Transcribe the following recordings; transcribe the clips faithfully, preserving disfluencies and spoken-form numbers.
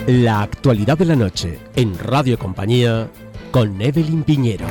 La actualidad de la noche en Radio Compañía con Evelyn Piñero.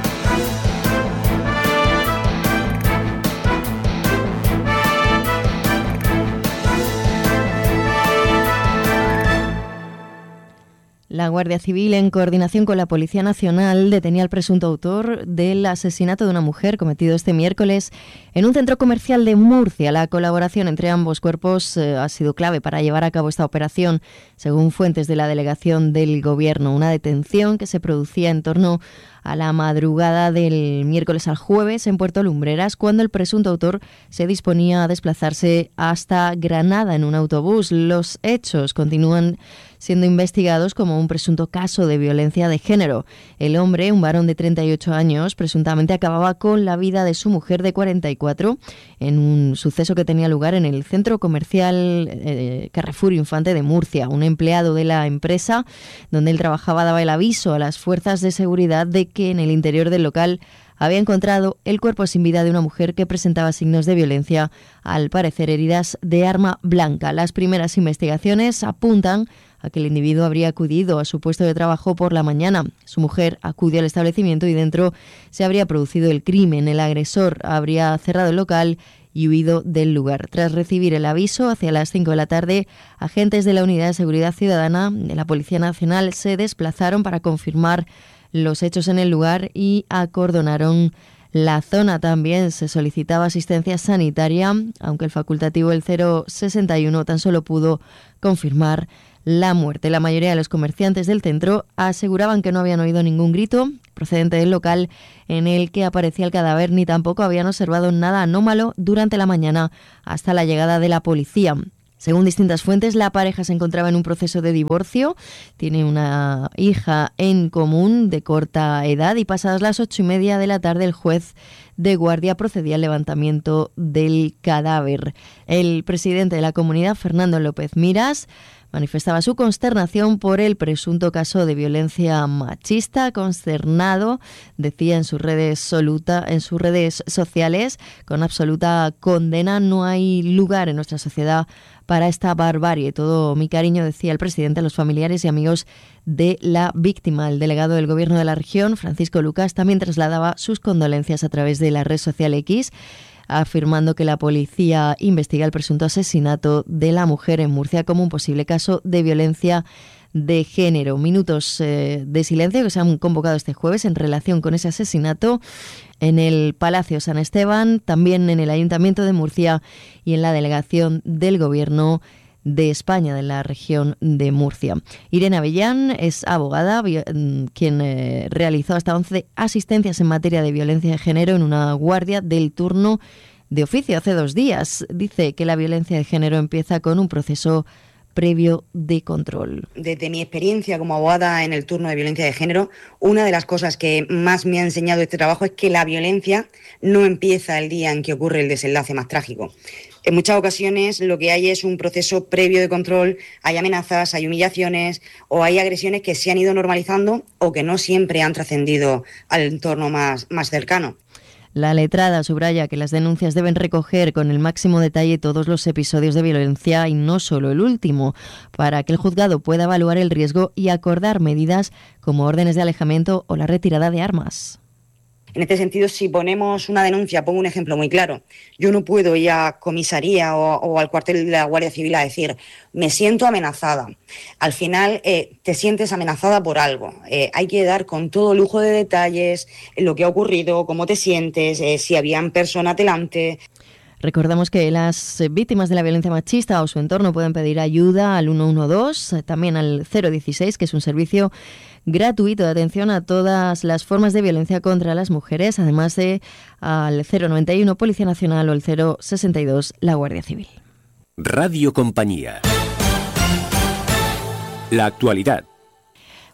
La Guardia Civil, en coordinación con la Policía Nacional, detenía al presunto autor del asesinato de una mujer cometido este miércoles en un centro comercial de Murcia. La colaboración entre ambos cuerpos eh, ha sido clave para llevar a cabo esta operación, según fuentes de la delegación del Gobierno. Una detención que se producía en torno a la madrugada del miércoles al jueves en Puerto Lumbreras, cuando el presunto autor se disponía a desplazarse hasta Granada en un autobús. Los hechos continúan siendo investigados como un presunto caso de violencia de género. El hombre, un varón de treinta y ocho años, presuntamente acababa con la vida de su mujer de cuarenta y cuatro en un suceso que tenía lugar en el centro comercial eh, Carrefour Infante de Murcia. Un empleado de la empresa donde él trabajaba daba el aviso a las fuerzas de seguridad de que en el interior del local había encontrado el cuerpo sin vida de una mujer que presentaba signos de violencia, al parecer heridas de arma blanca. Las primeras investigaciones apuntan a que el individuo habría acudido a su puesto de trabajo por la mañana. Su mujer acudió al establecimiento y dentro se habría producido el crimen. El agresor habría cerrado el local y huido del lugar. Tras recibir el aviso, hacia las cinco de la tarde, agentes de la Unidad de Seguridad Ciudadana de la Policía Nacional se desplazaron para confirmar los hechos en el lugar y acordonaron la zona. También se solicitaba asistencia sanitaria, aunque el facultativo del cero sesenta y uno tan solo pudo confirmar la muerte. La mayoría de los comerciantes del centro aseguraban que no habían oído ningún grito procedente del local en el que aparecía el cadáver, ni tampoco habían observado nada anómalo durante la mañana hasta la llegada de la policía. Según distintas fuentes, la pareja se encontraba en un proceso de divorcio, tiene una hija en común de corta edad y pasadas las ocho y media de la tarde el juez de guardia procedía al levantamiento del cadáver. El presidente de la comunidad, Fernando López Miras, manifestaba su consternación por el presunto caso de violencia machista. Consternado, decía en sus redes soluta, en sus redes sociales, con absoluta condena: no hay lugar en nuestra sociedad para esta barbarie. Todo mi cariño, decía el presidente, a los familiares y amigos de la víctima. El delegado del Gobierno de la región, Francisco Lucas, también trasladaba sus condolencias a través de la red social X, afirmando que la policía investiga el presunto asesinato de la mujer en Murcia como un posible caso de violencia de género. Minutos eh, de silencio que se han convocado este jueves en relación con ese asesinato en el Palacio San Esteban, también en el Ayuntamiento de Murcia y en la delegación del Gobierno de España de la región de Murcia. Irene Avellán es abogada, quien eh, realizó hasta once asistencias en materia de violencia de género en una guardia del turno de oficio hace dos días. Dice que la violencia de género empieza con un proceso previo de control. Desde mi experiencia como abogada en el turno de violencia de género, una de las cosas que más me ha enseñado este trabajo es que la violencia no empieza el día en que ocurre el desenlace más trágico. En muchas ocasiones lo que hay es un proceso previo de control, hay amenazas, hay humillaciones o hay agresiones que se han ido normalizando o que no siempre han trascendido al entorno más, más cercano. La letrada subraya que las denuncias deben recoger con el máximo detalle todos los episodios de violencia y no solo el último, para que el juzgado pueda evaluar el riesgo y acordar medidas como órdenes de alejamiento o la retirada de armas. En este sentido, si ponemos una denuncia, pongo un ejemplo muy claro. Yo no puedo ir a comisaría o, o al cuartel de la Guardia Civil a decir, me siento amenazada. Al final, eh, te sientes amenazada por algo. Eh, hay que dar con todo lujo de detalles lo que ha ocurrido, cómo te sientes, eh, si habían personas delante. Recordamos que las víctimas de la violencia machista o su entorno pueden pedir ayuda al uno uno dos, también al cero dieciséis, que es un servicio gratuito de atención a todas las formas de violencia contra las mujeres, además de al cero noventa y uno Policía Nacional o el cero sesenta y dos la Guardia Civil. Radio Compañía. La actualidad.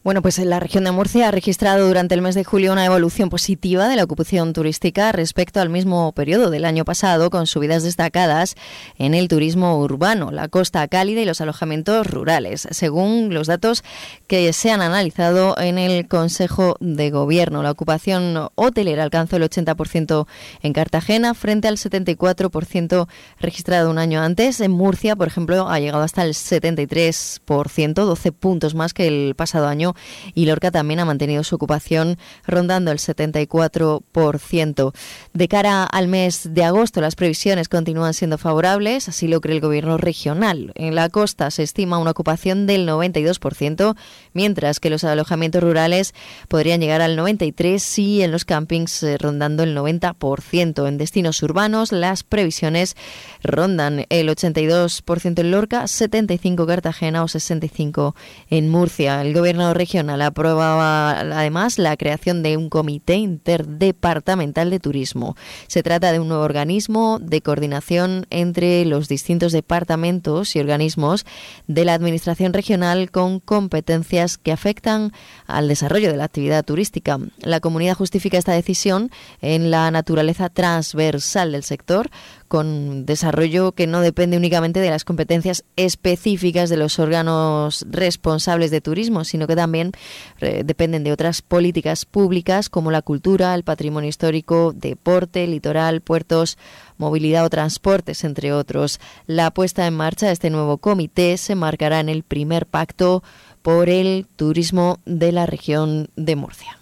Bueno, pues la región de Murcia ha registrado durante el mes de julio una evolución positiva de la ocupación turística respecto al mismo periodo del año pasado, con subidas destacadas en el turismo urbano, la costa cálida y los alojamientos rurales, según los datos que se han analizado en el Consejo de Gobierno. La ocupación hotelera alcanzó el ochenta por ciento en Cartagena frente al setenta y cuatro por ciento registrado un año antes. En Murcia, por ejemplo, ha llegado hasta el setenta y tres por ciento, doce puntos más que el pasado año, y Lorca también ha mantenido su ocupación rondando el setenta y cuatro por ciento. De cara al mes de agosto, las previsiones continúan siendo favorables, así lo cree el Gobierno regional. En la costa se estima una ocupación del noventa y dos por ciento, mientras que los alojamientos rurales podrían llegar al noventa y tres por ciento y en los campings eh, rondando el noventa por ciento. En destinos urbanos, las previsiones rondan el ochenta y dos por ciento en Lorca, setenta y cinco por ciento Cartagena o sesenta y cinco por ciento en Murcia. El Gobierno regional aprobaba además la creación de un comité interdepartamental de turismo. Se trata de un nuevo organismo de coordinación entre los distintos departamentos y organismos de la Administración regional con competencias que afectan al desarrollo de la actividad turística. La comunidad justifica esta decisión en la naturaleza transversal del sector, con desarrollo que no depende únicamente de las competencias específicas de los órganos responsables de turismo, sino que también eh, dependen de otras políticas públicas como la cultura, el patrimonio histórico, deporte, litoral, puertos, movilidad o transportes, entre otros. La puesta en marcha de este nuevo comité se marcará en el primer pacto por el turismo de la región de Murcia.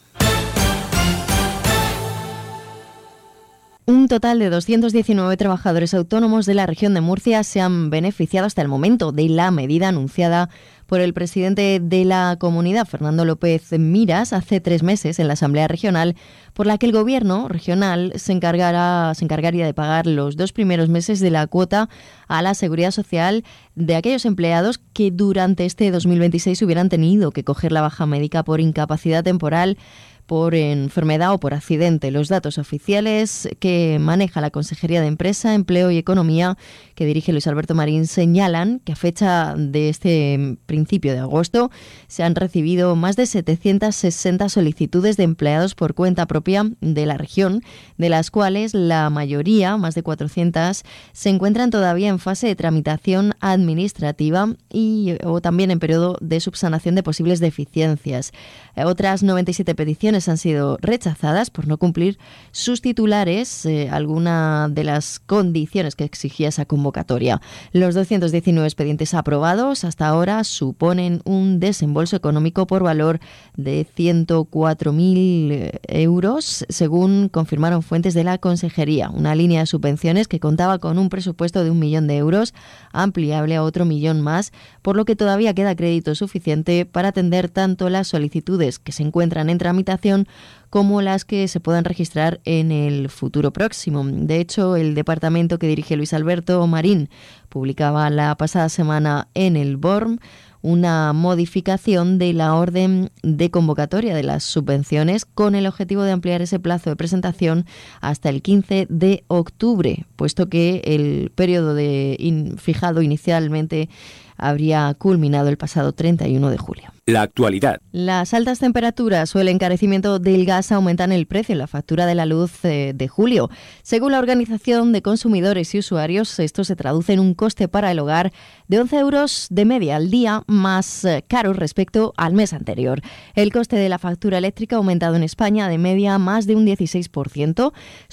Un total de doscientos diecinueve trabajadores autónomos de la región de Murcia se han beneficiado hasta el momento de la medida anunciada por el presidente de la comunidad, Fernando López Miras, hace tres meses en la Asamblea Regional, por la que el Gobierno regional se encargará, se encargaría de pagar los dos primeros meses de la cuota a la Seguridad Social de aquellos empleados que durante este dos mil veintiséis hubieran tenido que coger la baja médica por incapacidad temporal, por enfermedad o por accidente. Los datos oficiales que maneja la Consejería de Empresa, Empleo y Economía, que dirige Luis Alberto Marín, señalan que a fecha de este principio de agosto se han recibido más de setecientas sesenta solicitudes de empleados por cuenta propia de la región, de las cuales la mayoría, más de cuatrocientas, se encuentran todavía en fase de tramitación administrativa y o también en periodo de subsanación de posibles deficiencias. Otras noventa y siete peticiones han sido rechazadas por no cumplir sus titulares eh, alguna de las condiciones que exigía esa convocatoria. Los doscientos diecinueve expedientes aprobados hasta ahora suponen un desembolso económico por valor de ciento cuatro mil euros, según confirmaron fuentes de la Consejería. Una línea de subvenciones que contaba con un presupuesto de un millón de euros, ampliable a otro millón más, por lo que todavía queda crédito suficiente para atender tanto las solicitudes que se encuentran en tramitación como las que se puedan registrar en el futuro próximo. De hecho, el departamento que dirige Luis Alberto Marín publicaba la pasada semana en el B O R M una modificación de la orden de convocatoria de las subvenciones con el objetivo de ampliar ese plazo de presentación hasta el quince de octubre, puesto que el periodo de in, fijado inicialmente habría culminado el pasado treinta y uno de julio. La actualidad. Las altas temperaturas o el encarecimiento del gas aumentan el precio en la factura de la luz eh, de julio. Según la Organización de Consumidores y Usuarios, esto se traduce en un coste para el hogar de once euros de media al día, más eh, caro respecto al mes anterior. El coste de la factura eléctrica ha aumentado en España de media más de un dieciséis por ciento.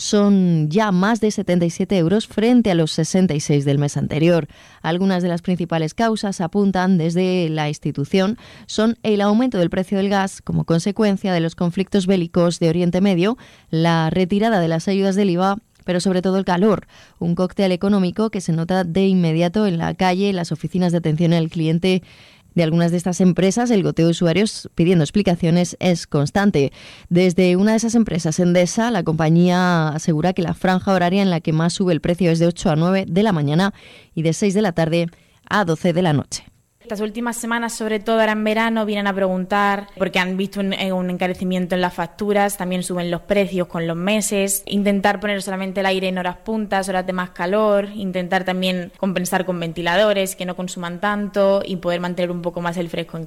Son ya más de setenta y siete euros frente a los sesenta y seis del mes anterior. Algunas de las principales causas apuntan desde la institución son el aumento del precio del gas como consecuencia de los conflictos bélicos de Oriente Medio, la retirada de las ayudas del I V A, pero sobre todo el calor, un cóctel económico que se nota de inmediato en la calle, en las oficinas de atención al cliente de algunas de estas empresas. El goteo de usuarios pidiendo explicaciones es constante. Desde una de esas empresas, Endesa, la compañía asegura que la franja horaria en la que más sube el precio es de ocho a nueve de la mañana y de seis de la tarde a doce de la noche. Estas últimas semanas, sobre todo ahora en verano, vienen a preguntar porque han visto un, un encarecimiento en las facturas, también suben los precios con los meses, intentar poner solamente el aire en horas puntas, horas de más calor, intentar también compensar con ventiladores que no consuman tanto y poder mantener un poco más el fresco en casa.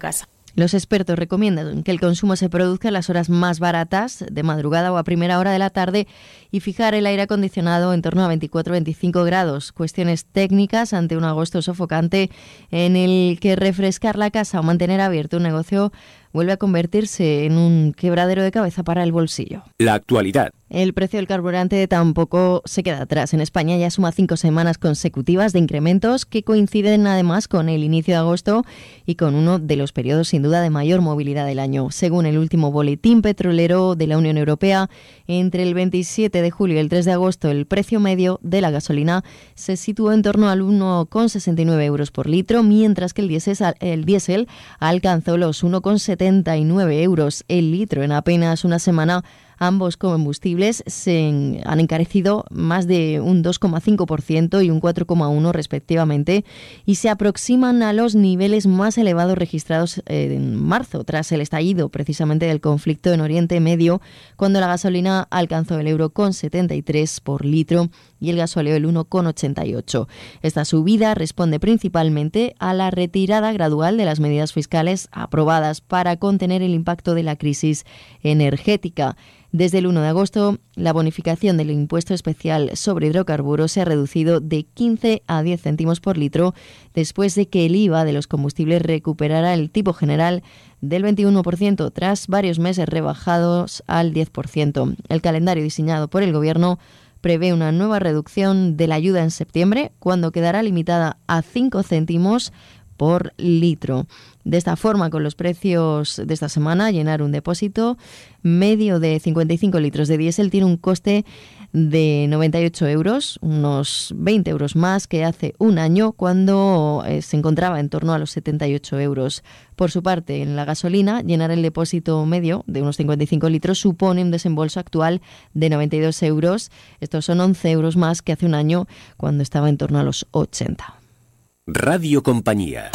Los expertos recomiendan que el consumo se produzca en las horas más baratas, de madrugada o a primera hora de la tarde, y fijar el aire acondicionado en torno a veinticuatro a veinticinco grados. Cuestiones técnicas ante un agosto sofocante en el que refrescar la casa o mantener abierto un negocio vuelve a convertirse en un quebradero de cabeza para el bolsillo. La actualidad. El precio del carburante tampoco se queda atrás. En España ya suma cinco semanas consecutivas de incrementos que coinciden además con el inicio de agosto y con uno de los periodos sin duda de mayor movilidad del año. Según el último boletín petrolero de la Unión Europea, entre el veintisiete de julio y el tres de agosto el precio medio de la gasolina se situó en torno al uno coma sesenta y nueve euros por litro, mientras que el diésel, el diésel alcanzó los uno coma setenta y nueve euros el litro. En apenas una semana ambos combustibles se han encarecido más de un dos coma cinco por ciento y un cuatro coma uno por ciento respectivamente, y se aproximan a los niveles más elevados registrados en marzo, tras el estallido precisamente del conflicto en Oriente Medio, cuando la gasolina alcanzó el euro con setenta y tres por litro y el gasóleo el uno coma ochenta y ocho. Esta subida responde principalmente a la retirada gradual de las medidas fiscales aprobadas para contener el impacto de la crisis energética. Desde el uno de agosto, la bonificación del impuesto especial sobre hidrocarburos se ha reducido de quince a diez céntimos por litro, después de que el I V A de los combustibles recuperara el tipo general del veintiuno por ciento tras varios meses rebajados al diez por ciento. El calendario diseñado por el Gobierno prevé una nueva reducción de la ayuda en septiembre, cuando quedará limitada a cinco céntimos por litro. De esta forma, con los precios de esta semana, llenar un depósito medio de cincuenta y cinco litros de diésel tiene un coste de noventa y ocho euros, unos veinte euros más que hace un año, cuando eh, se encontraba en torno a los setenta y ocho euros. Por su parte, en la gasolina, llenar el depósito medio de unos cincuenta y cinco litros supone un desembolso actual de noventa y dos euros. Estos son once euros más que hace un año, cuando estaba en torno a los ochenta. Radio Compañía.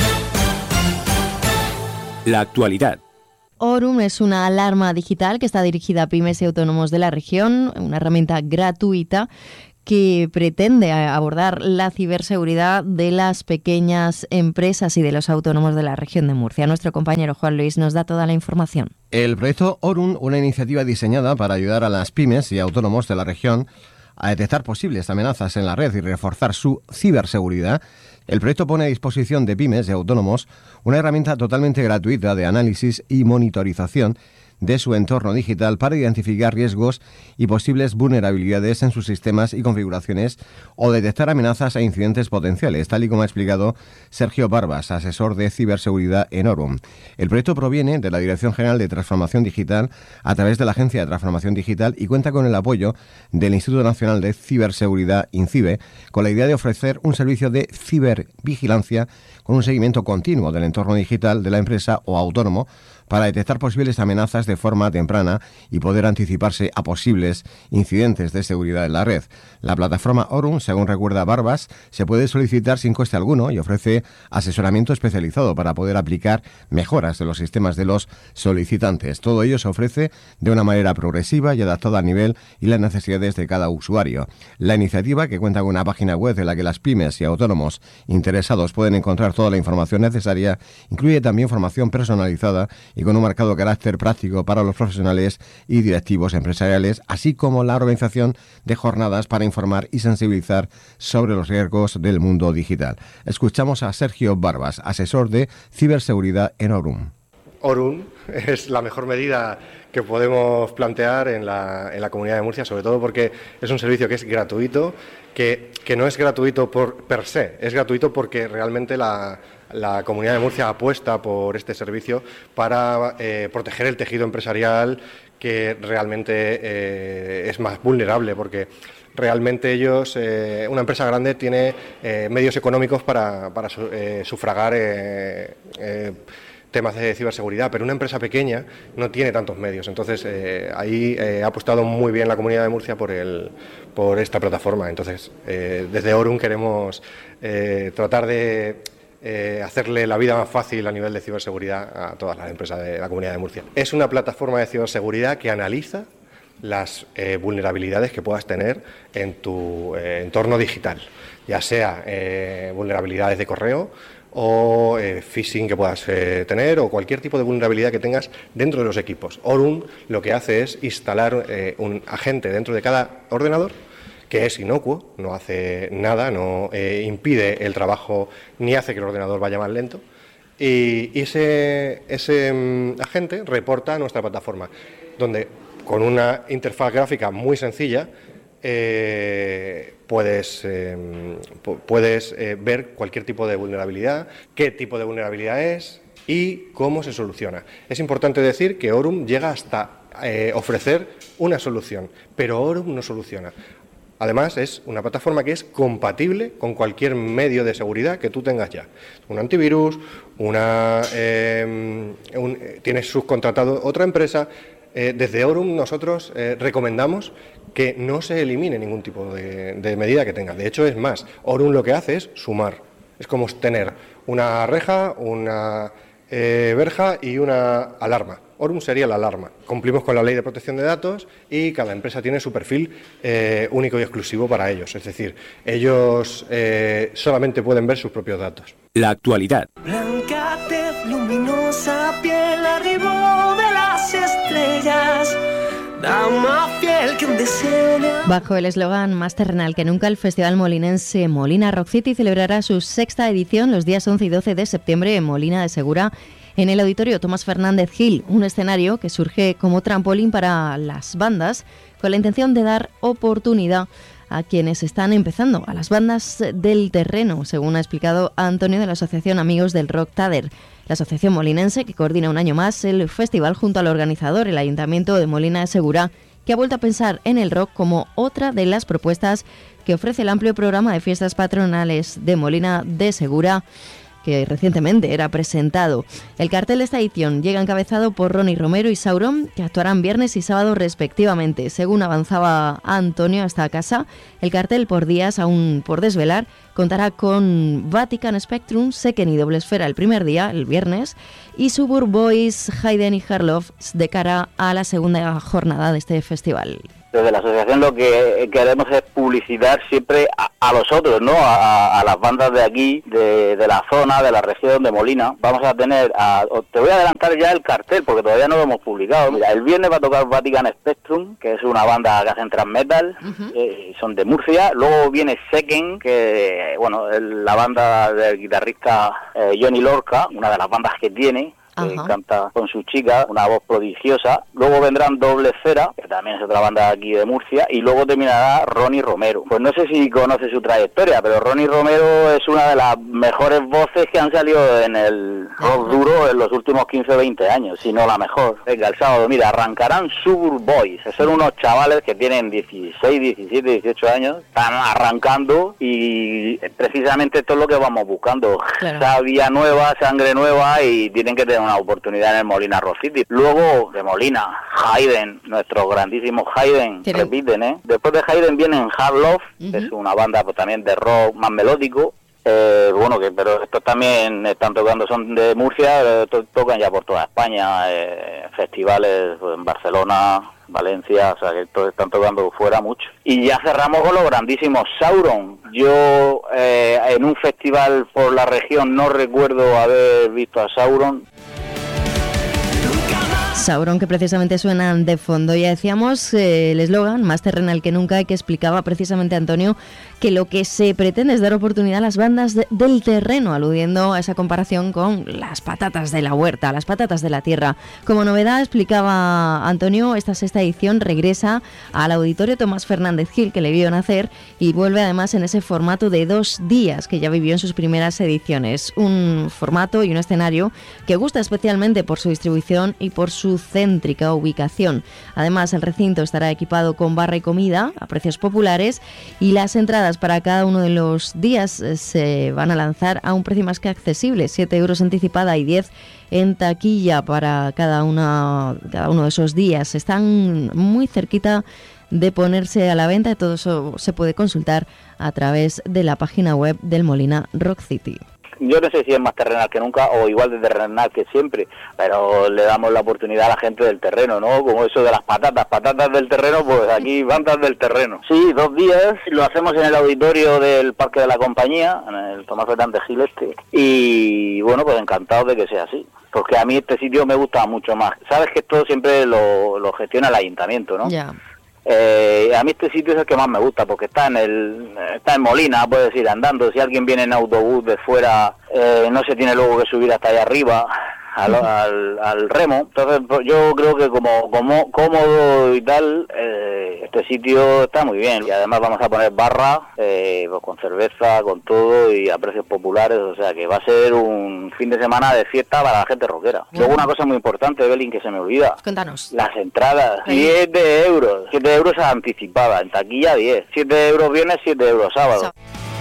La actualidad. Orum es una alarma digital que está dirigida a pymes y autónomos de la región, una herramienta gratuita que pretende abordar la ciberseguridad de las pequeñas empresas y de los autónomos de la región de Murcia. Nuestro compañero Juan Luis nos da toda la información. El proyecto Orum, una iniciativa diseñada para ayudar a las pymes y autónomos de la región a detectar posibles amenazas en la red y reforzar su ciberseguridad. El proyecto pone a disposición de pymes y autónomos una herramienta totalmente gratuita de análisis y monitorización de su entorno digital para identificar riesgos y posibles vulnerabilidades en sus sistemas y configuraciones o detectar amenazas e incidentes potenciales, tal y como ha explicado Sergio Barbas, asesor de ciberseguridad en Orum. El proyecto proviene de la Dirección General de Transformación Digital a través de la Agencia de Transformación Digital y cuenta con el apoyo del Instituto Nacional de Ciberseguridad, INCIBE, con la idea de ofrecer un servicio de cibervigilancia con un seguimiento continuo del entorno digital de la empresa o autónomo para detectar posibles amenazas de forma temprana y poder anticiparse a posibles incidentes de seguridad en la red. La plataforma Orum, según recuerda Barbas, se puede solicitar sin coste alguno y ofrece asesoramiento especializado para poder aplicar mejoras de los sistemas de los solicitantes. Todo ello se ofrece de una manera progresiva y adaptada al nivel y las necesidades de cada usuario. La iniciativa, que cuenta con una página web en la que las pymes y autónomos interesados pueden encontrar toda la información necesaria, incluye también formación personalizada y con un marcado carácter práctico para los profesionales y directivos empresariales, así como la organización de jornadas para informar y sensibilizar sobre los riesgos del mundo digital. Escuchamos a Sergio Barbas, asesor de ciberseguridad en Orum. Orum es la mejor medida que podemos plantear en la, en la Comunidad de Murcia, sobre todo porque es un servicio que es gratuito, que, que no es gratuito por per se, es gratuito porque realmente la, la Comunidad de Murcia apuesta por este servicio para eh, proteger el tejido empresarial, que realmente eh, es más vulnerable, porque realmente ellos, eh, una empresa grande tiene eh, medios económicos para, para eh, sufragar eh, eh, temas de ciberseguridad, pero una empresa pequeña no tiene tantos medios. Entonces, eh, ahí eh, ha apostado muy bien la Comunidad de Murcia por, el, por esta plataforma. Entonces, eh, desde Orum queremos eh, tratar de eh, hacerle la vida más fácil a nivel de ciberseguridad a todas las empresas de la Comunidad de Murcia. Es una plataforma de ciberseguridad que analiza las eh, vulnerabilidades que puedas tener en tu eh, entorno digital, ya sea eh, vulnerabilidades de correo o eh, phishing que puedas eh, tener o cualquier tipo de vulnerabilidad que tengas dentro de los equipos. Aurum lo que hace es instalar eh, un agente dentro de cada ordenador que es inocuo, no hace nada, no eh, impide el trabajo ni hace que el ordenador vaya más lento. Y ese, ese um, agente reporta a nuestra plataforma, donde con una interfaz gráfica muy sencilla eh, puedes, eh, puedes eh, ver cualquier tipo de vulnerabilidad, qué tipo de vulnerabilidad es y cómo se soluciona. Es importante decir que Aurum llega hasta eh, ofrecer una solución, pero Aurum no soluciona. Además, es una plataforma que es compatible con cualquier medio de seguridad que tú tengas ya. Un antivirus, una, eh, un, tienes subcontratado otra empresa. Eh, desde Aurum nosotros eh, recomendamos que no se elimine ningún tipo de, de medida que tengas. De hecho, es más, Aurum lo que hace es sumar. Es como tener una reja, una eh, verja y una alarma. Aurum sería la alarma. Cumplimos con la ley de protección de datos y cada empresa tiene su perfil eh, único y exclusivo para ellos. Es decir, ellos eh, solamente pueden ver sus propios datos. La actualidad. Blanca tez, luminosa piel, arribó de las estrellas. Dama fiel que un deseo de... Bajo el eslogan Más terrenal que nunca, el Festival Molinense Molina Rock City celebrará su sexta edición los días once y doce de septiembre en Molina de Segura, en el Auditorio Tomás Fernández Gil, un escenario que surge como trampolín para las bandas con la intención de dar oportunidad a quienes están empezando, a las bandas del terreno, según ha explicado Antonio de la Asociación Amigos del Rock Tader, la asociación molinense que coordina un año más el festival junto al organizador, el Ayuntamiento de Molina de Segura, que ha vuelto a pensar en el rock como otra de las propuestas que ofrece el amplio programa de fiestas patronales de Molina de Segura, que recientemente era presentado. El cartel de esta edición llega encabezado por Ronnie Romero y Sauron, que actuarán viernes y sábado respectivamente. Según avanzaba Antonio hasta casa, el cartel por días, aún por desvelar, contará con Vatican Spectrum, Seken y Doble Esfera el primer día, el viernes, y Suburb Boys, Hayden y Harloff de cara a la segunda jornada de este festival. Desde la asociación lo que queremos es publicitar siempre a, a los otros, ¿no? A, a las bandas de aquí, de, de la zona, de la región de Molina. Vamos a tener, a, te voy a adelantar ya el cartel porque todavía no lo hemos publicado. Mira, el viernes va a tocar Vatican Spectrum, que es una banda que hacen thrash metal, uh-huh. eh, son de Murcia. Luego viene Seken, que bueno, el, la banda del guitarrista eh, Johnny Lorca, una de las bandas que tiene. Que Ajá. canta con su chica, una voz prodigiosa. Luego vendrán Doble Esfera, que también es otra banda aquí de Murcia, y luego terminará Ronnie Romero. Pues no sé si conoce su trayectoria, pero Ronnie Romero es una de las mejores voces que han salido en el rock duro en los últimos quince o veinte años, si no la mejor. Venga, el sábado, mira, arrancarán Suburb Boys. Son unos chavales que tienen dieciséis, diecisiete, dieciocho años, están arrancando y precisamente esto es lo que vamos buscando. Claro. Savia nueva, sangre nueva y tienen que tener una oportunidad en el Molina Rock City. Luego de Molina, Hayden, nuestro grandísimo Hayden, ¿Qué repiten, ¿eh? Después de Hayden vienen Harloff, uh-huh. que es una banda pues, también de rock más melódico. Eh, bueno, que pero estos también están tocando, son de Murcia, eh, to- tocan ya por toda España, eh, festivales pues, en Barcelona, Valencia, o sea que todos están tocando fuera mucho. Y ya cerramos con los grandísimos Sauron. Yo eh, en un festival por la región no recuerdo haber visto a Sauron. Sauron, que precisamente suenan de fondo. Ya decíamos eh, el eslogan, más terrenal que nunca, que explicaba precisamente Antonio que lo que se pretende es dar oportunidad a las bandas de, del terreno, aludiendo a esa comparación con las patatas de la huerta, las patatas de la tierra. Como novedad, explicaba Antonio, esta sexta edición regresa al Auditorio Tomás Fernández Gil, que le vio nacer, y vuelve además en ese formato de dos días que ya vivió en sus primeras ediciones. Un formato y un escenario que gusta especialmente por su distribución y por su céntrica ubicación. Además, el recinto estará equipado con barra y comida a precios populares y las entradas para cada uno de los días se van a lanzar a un precio más que accesible, siete euros anticipada y diez en taquilla para cada, una, cada uno de esos días. Están muy cerquita de ponerse a la venta y todo eso se puede consultar a través de la página web del Molina Rock City. yo no sé si es más terrenal que nunca o igual de terrenal que siempre, pero le damos la oportunidad a la gente del terreno, ¿no? Como eso de las patatas, patatas del terreno, pues aquí bandas del terreno. Sí, dos días, lo hacemos en el auditorio del Parque de la Compañía, en el Tomás Fernández Gil este, y bueno, pues encantado de que sea así. Porque a mí este sitio me gusta mucho más. Sabes que esto siempre lo, lo gestiona el ayuntamiento, ¿no? Ya. Eh, a mí este sitio es el que más me gusta porque está en el está en Molina, puedes ir andando. Si alguien viene en autobús de fuera, eh, no se tiene luego que subir hasta allá arriba al, al, al remo. Entonces yo creo que como, como cómodo y tal, eh, este sitio está muy bien. Y además vamos a poner barra, eh, pues con cerveza, con todo y a precios populares. O sea que va a ser un fin de semana de fiesta para la gente rockera. Bien. Luego una cosa muy importante, Belín, que se me olvida. Cuéntanos. Las entradas, Ahí. siete euros. siete euros anticipada, en taquilla diez. siete euros viernes, siete euros sábado. Sa-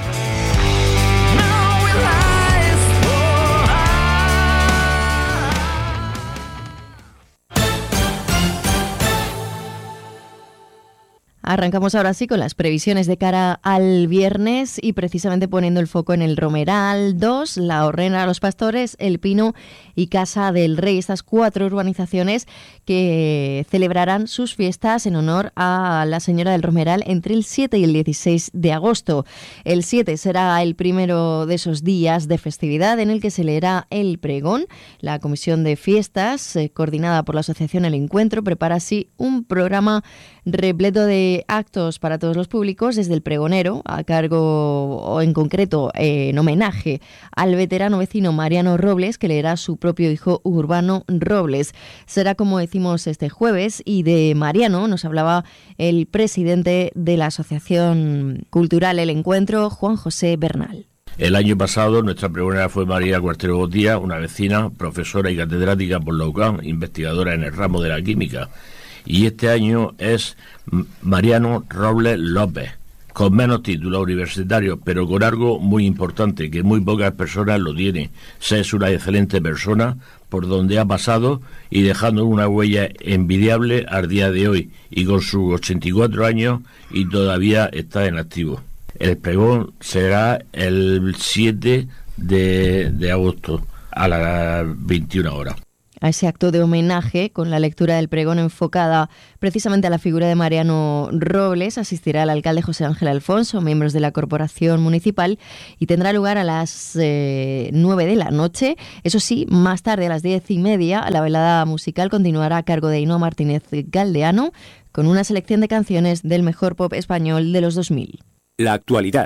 Arrancamos ahora sí con las previsiones de cara al viernes y precisamente poniendo el foco en el Romeral dos, La Horrena, Los Pastores, El Pino y Casa del Rey. Estas cuatro urbanizaciones que celebrarán sus fiestas en honor a la Señora del Romeral entre el siete y el dieciséis de agosto. El siete será el primero de esos días de festividad en el que se leerá el pregón. La Comisión de Fiestas, eh, coordinada por la Asociación El Encuentro, prepara así un programa repleto de actos para todos los públicos, desde el pregonero, a cargo o en concreto eh, en homenaje al veterano vecino Mariano Robles, que leerá su propio hijo Urbano Robles. Será, como decimos, este jueves, y de Mariano nos hablaba el presidente de la Asociación Cultural El Encuentro, Juan José Bernal. El año pasado nuestra pregonera fue María Cuartero Botía, una vecina, profesora y catedrática por la U C A M, investigadora en el ramo de la química. Y este año es Mariano Robles López, con menos títulos universitarios, pero con algo muy importante, que muy pocas personas lo tienen. Es una excelente persona por donde ha pasado y dejando una huella envidiable al día de hoy, y con sus ochenta y cuatro años y todavía está en activo. El pregón será el siete de agosto a las veintiuna horas. A ese acto de homenaje, con la lectura del pregón enfocada precisamente a la figura de Mariano Robles, asistirá el alcalde José Ángel Alfonso, miembros de la corporación municipal, y tendrá lugar a las eh, nueve de la noche. Eso sí, más tarde, a las diez y media, la velada musical continuará a cargo de Ainhoa Martínez Galdeano, con una selección de canciones del mejor pop español de los dos mil. La actualidad.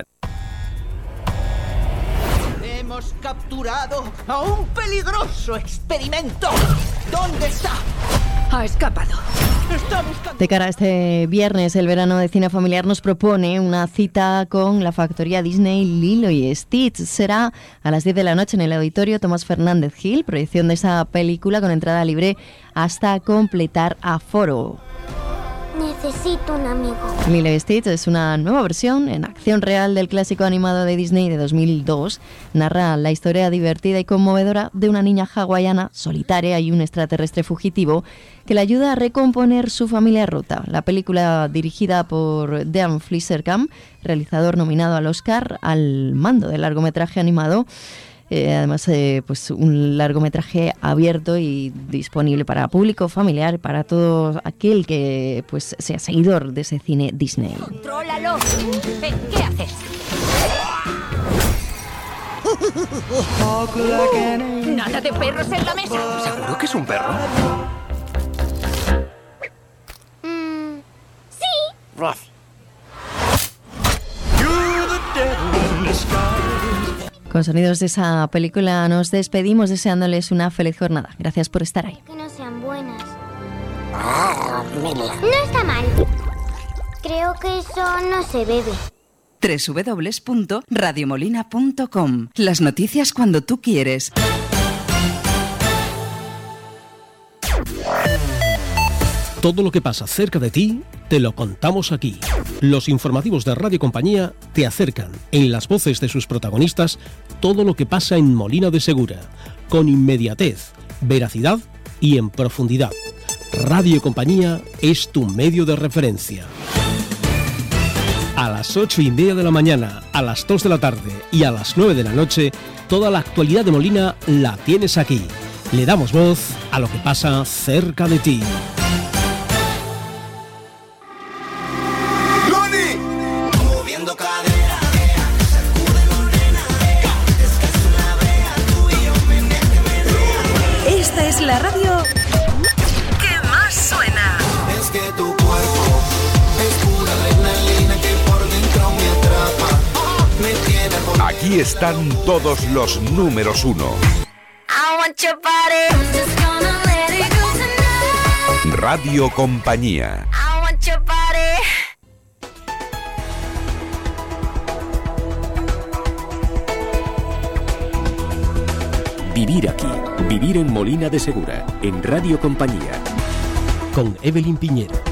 Hemos capturado a un peligroso experimento. ¿Dónde está? Ha escapado. Está buscando... De cara a este viernes, el verano de cine familiar nos propone una cita con la factoría Disney Lilo y Stitch. Será a las diez de la noche en el auditorio Tomás Fernández Gil, proyección de esa película con entrada libre hasta completar aforo. Necesito un amigo. Lilo y Stitch es una nueva versión en acción real del clásico animado de Disney de dos mil dos. Narra la historia divertida y conmovedora de una niña hawaiana solitaria y un extraterrestre fugitivo que le ayuda a recomponer su familia rota. La película, dirigida por Dan Fleischerkamp, realizador nominado al Oscar al mando del largometraje animado. Eh, además, eh, pues un largometraje abierto y disponible para público familiar, para todo aquel que pues sea seguidor de ese cine Disney. ¡Contrólalo! Eh, ¿Qué haces? ¡Nada de perros en la mesa! ¿Seguro que es un perro? Mm, sí. Ruff. Con sonidos de esa película nos despedimos deseándoles una feliz jornada. Gracias por estar ahí. Que no sean buenas. No está mal. Creo que eso no se bebe. doble u doble u doble u punto radio molina punto com. Las noticias cuando tú quieres. Todo lo que pasa cerca de ti, te lo contamos aquí. Los informativos de Radio Compañía te acercan, en las voces de sus protagonistas, todo lo que pasa en Molina de Segura, con inmediatez, veracidad y en profundidad. Radio Compañía es tu medio de referencia. A las ocho y media de la mañana, a las dos de la tarde y a las nueve de la noche, toda la actualidad de Molina la tienes aquí. Le damos voz a lo que pasa cerca de ti. Esta es la radio que más suena. Es que tu cuerpo es pura adrenalina que por dentro me atrapa. Me tiene por... Aquí están todos los números uno. I want your body. I'm just gonna let it go tonight. Radio Compañía. I want your body. Vivir aquí, vivir en Molina de Segura, en Radio Compañía. Con Evelyn Piñero.